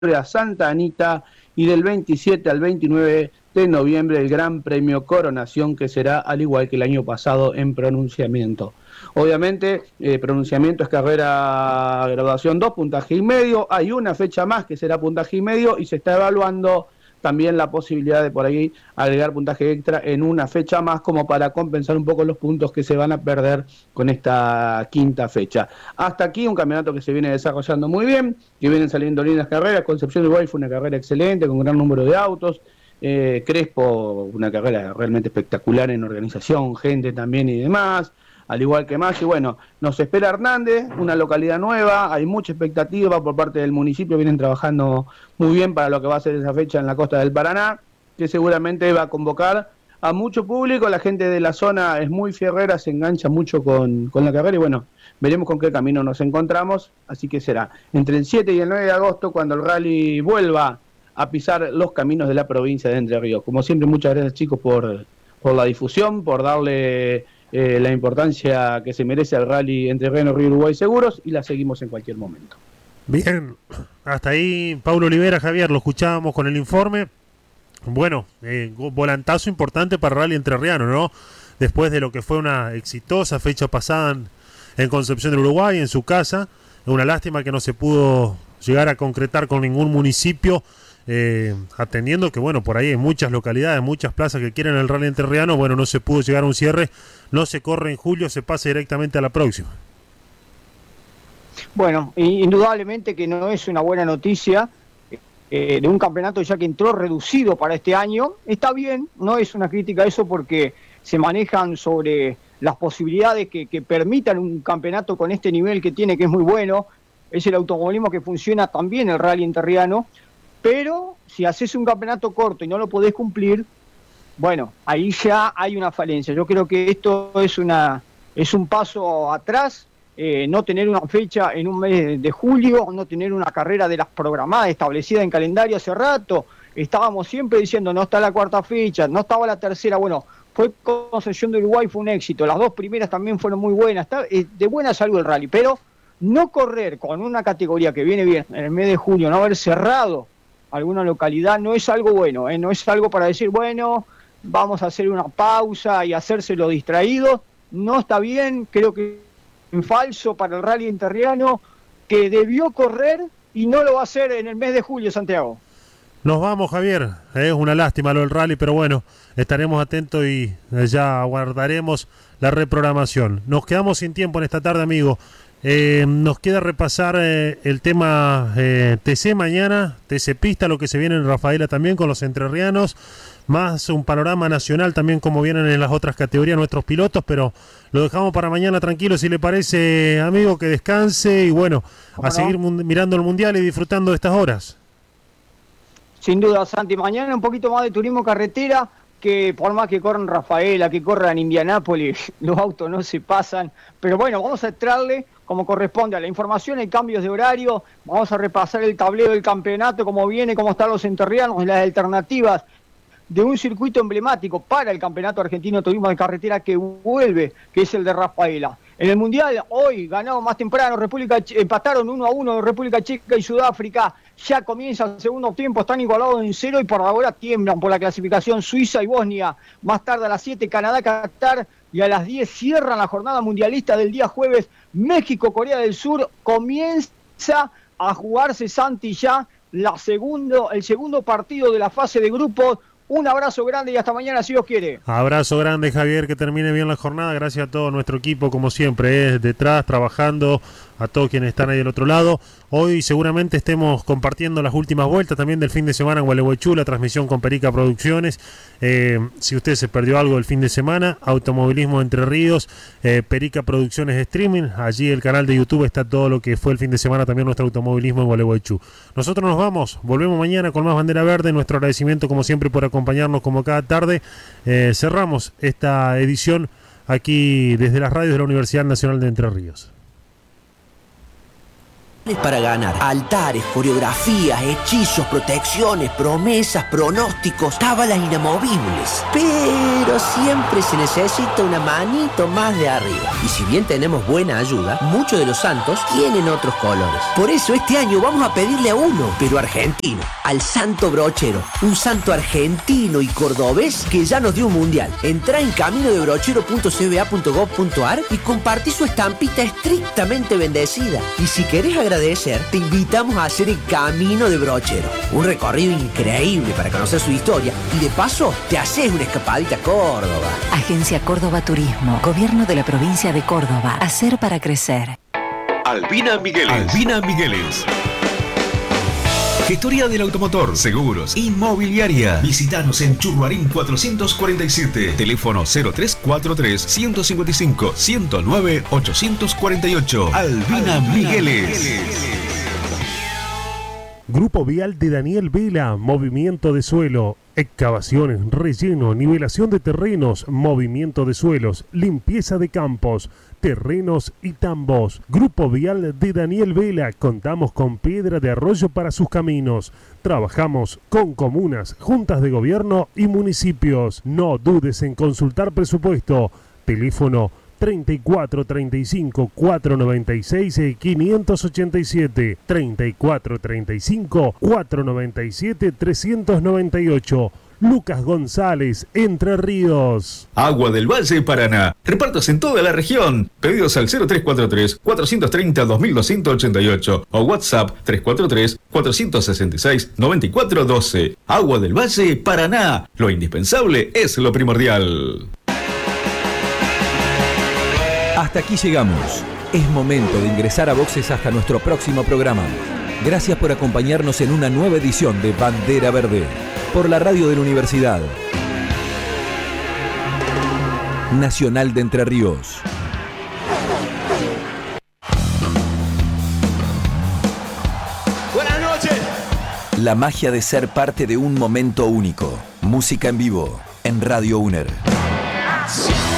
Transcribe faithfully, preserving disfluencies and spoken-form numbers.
a Santa Anita y del veintisiete al veintinueve de noviembre el Gran Premio Coronación, que será al igual que el año pasado en pronunciamiento. Obviamente, eh, pronunciamiento es carrera graduación dos, puntaje y medio. Hay una fecha más que será puntaje y medio y se está evaluando también la posibilidad de por ahí agregar puntaje extra en una fecha más como para compensar un poco los puntos que se van a perder con esta quinta fecha. Hasta aquí un campeonato que se viene desarrollando muy bien, que vienen saliendo lindas carreras. Concepción Uruguay fue una carrera excelente con un gran número de autos. Eh, Crespo, una carrera realmente espectacular en organización, gente también y demás, al igual que más. Y bueno, nos espera Hernández, una localidad nueva, hay mucha expectativa por parte del municipio, vienen trabajando muy bien para lo que va a ser esa fecha en la costa del Paraná, que seguramente va a convocar a mucho público. La gente de la zona es muy fierrera, se engancha mucho con, con la carrera y bueno, veremos con qué camino nos encontramos. Así que será entre el siete y el nueve de agosto cuando el rally vuelva a pisar los caminos de la provincia de Entre Ríos. Como siempre, muchas gracias, chicos, por, por la difusión, por darle eh, la importancia que se merece al rally Entre Ríos Río Uruguay Seguros, y la seguimos en cualquier momento. Bien, hasta ahí Paulo Olivera. Javier, lo escuchábamos con el informe. Bueno, eh, volantazo importante para el rally entrerriano, ¿no? Después de lo que fue una exitosa fecha pasada en, en Concepción del Uruguay, en su casa. Una lástima que no se pudo llegar a concretar con ningún municipio, eh, atendiendo que, bueno, por ahí hay muchas localidades, muchas plazas que quieren el rally entrerriano. Bueno, no se pudo llegar a un cierre, no se corre en julio, se pasa directamente a la próxima. Bueno, indudablemente que no es una buena noticia eh, de un campeonato ya que entró reducido para este año. Está bien, no es una crítica a eso porque se manejan sobre las posibilidades que, que permitan un campeonato con este nivel que tiene, que es muy bueno. Es el automovilismo que funciona también el rally entrerriano, pero si haces un campeonato corto y no lo podés cumplir, bueno, ahí ya hay una falencia. Yo creo que esto es una es un paso atrás. Eh, no tener una fecha en un mes de julio, no tener una carrera de las programadas, establecida en calendario hace rato. Estábamos siempre diciendo, no está la cuarta fecha, no estaba la tercera. Bueno, fue Concepción de Uruguay, fue un éxito. Las dos primeras también fueron muy buenas. Está eh, de buena salud el rally, pero no correr con una categoría que viene bien en el mes de julio, no haber cerrado alguna localidad, no es algo bueno, ¿eh? No es algo para decir, bueno, vamos a hacer una pausa y hacérselo distraído. No está bien, creo que en falso para el rally entrerriano, que debió correr y no lo va a hacer en el mes de julio, Santiago. Nos vamos, Javier. Es una lástima lo del rally, pero bueno, estaremos atentos y ya aguardaremos la reprogramación. Nos quedamos sin tiempo en esta tarde, amigo. Eh, nos queda repasar eh, el tema eh, T C mañana, T C Pista, lo que se viene en Rafaela también con los entrerrianos, más un panorama nacional también como vienen en las otras categorías nuestros pilotos, pero lo dejamos para mañana tranquilo, si le parece, amigo, que descanse y bueno, a no? seguir mirando el mundial y disfrutando de estas horas. Sin duda, Santi, mañana un poquito más de turismo carretera, que por más que corran Rafaela, que corran Indianápolis, los autos no se pasan, pero bueno, vamos a entrarle como corresponde a la información, hay cambios de horario, vamos a repasar el tablero del campeonato, cómo viene, cómo están los entrerrianos, las alternativas de un circuito emblemático para el Campeonato Argentino de Turismo de Carretera que vuelve, que es el de Rafaela. En el Mundial, hoy, ganado más temprano, República empataron uno a uno República Checa y Sudáfrica, ya comienza el segundo tiempo, están igualados en cero y por ahora tiemblan por la clasificación Suiza y Bosnia. Más tarde a las siete, Canadá, Qatar, y a las diez cierran la jornada mundialista del día jueves, México, Corea del Sur. Comienza a jugarse, Santi, ya la segundo, el segundo partido de la fase de grupos. Un abrazo grande y hasta mañana, si Dios quiere. Abrazo grande, Javier, que termine bien la jornada. Gracias a todo nuestro equipo, como siempre, ¿eh? detrás, trabajando, a todos quienes están ahí del otro lado. Hoy seguramente estemos compartiendo las últimas vueltas también del fin de semana en Gualeguaychú, la transmisión con Perica Producciones. Eh, si usted se perdió algo del fin de semana, Automovilismo Entre Ríos, eh, Perica Producciones Streaming, allí el canal de YouTube está todo lo que fue el fin de semana, también nuestro automovilismo en Gualeguaychú. Nosotros nos vamos, volvemos mañana con más Bandera Verde. Nuestro agradecimiento como siempre por acompañarnos como cada tarde. Eh, cerramos esta edición aquí desde las radios de la Universidad Nacional de Entre Ríos. Para ganar. Altares, coreografías, hechizos, protecciones, promesas, pronósticos, cábalas inamovibles. Pero siempre se necesita una manito más de arriba. Y si bien tenemos buena ayuda, muchos de los santos tienen otros colores. Por eso este año vamos a pedirle a uno, pero argentino, al Santo Brochero. Un santo argentino y cordobés que ya nos dio un mundial. Entrá en camino de brochero punto c b a punto gov punto a r y compartí su estampita estrictamente bendecida. Y si querés agradecer, te invitamos a hacer el Camino de Brochero, un recorrido increíble para conocer su historia y de paso te haces una escapadita a Córdoba. Agencia Córdoba Turismo, Gobierno de la Provincia de Córdoba. Hacer para crecer. Albina Migueles. Albina Migueles. Gestoría del automotor, seguros, inmobiliaria. Visítanos en Churruarín cuatrocientos cuarenta y siete. Teléfono cero tres cuatro tres, ciento cincuenta y cinco, ciento nueve, ochocientos cuarenta y ocho. Albina, Albina Migueles. Migueles. Grupo Vial de Daniel Vela, movimiento de suelo, excavaciones, relleno, nivelación de terrenos, movimiento de suelos, limpieza de campos, terrenos y tambos. Grupo Vial de Daniel Vela, contamos con piedra de arroyo para sus caminos. Trabajamos con comunas, juntas de gobierno y municipios. No dudes en consultar presupuesto. Teléfono treinta y cuatro, treinta y cinco, cuatrocientos noventa y seis, quinientos ochenta y siete, treinta y cuatro, treinta y cinco, cuatrocientos noventa y siete, trescientos noventa y ocho. Lucas González, Entre Ríos. Agua del Valle, Paraná. Repartos en toda la región. Pedidos al cero tres cuatro tres, cuatrocientos treinta, dos mil doscientos ochenta y ocho o WhatsApp tres cuatro tres, cuatrocientos sesenta y seis, noventa y cuatro doce. Agua del Valle, Paraná. Lo indispensable es lo primordial. Hasta aquí llegamos. Es momento de ingresar a boxes hasta nuestro próximo programa. Gracias por acompañarnos en una nueva edición de Bandera Verde, por la radio de la Universidad Nacional de Entre Ríos. Buenas noches. La magia de ser parte de un momento único. Música en vivo en Radio UNER. Sí.